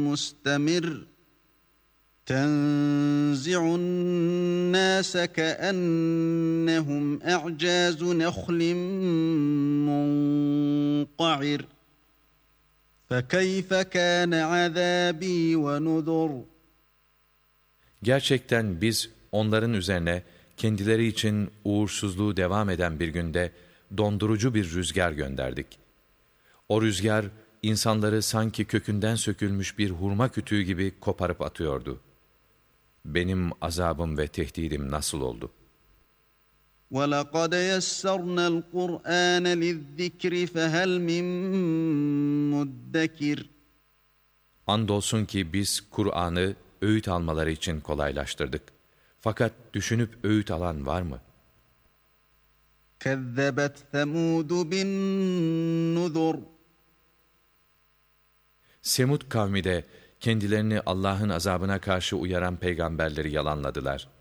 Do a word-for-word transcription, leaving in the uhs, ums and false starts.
مُسْتَمِرٌّ تَنْزِعُ النَّاسَ كَأَنَّهُمْ أَعْجَازُ نَخْلٍ مُنْقَعِرٍ فَكَيْفَ كَانَ عَذَابِي وَنُذُرِ. Gerçekten biz onların üzerine kendileri için uğursuzluğu devam eden bir günde dondurucu bir rüzgar gönderdik. O rüzgar insanları sanki kökünden sökülmüş bir hurma kütüğü gibi koparıp atıyordu. Benim azabım ve tehdidim nasıl oldu? وَلَقَدْ يَسَّرْنَا الْقُرْآنَ لِلذِّكْرِ فَهَلْ مِن مُدَّكِرٍ. Andolsun ki biz Kur'an'ı öğüt almaları için kolaylaştırdık. Fakat düşünüp öğüt alan var mı? كَذَّبَتْ ثَمُودُ بِالنُّذُرِ. Semud kavmi de kendilerini Allah'ın azabına karşı uyaran peygamberleri yalanladılar.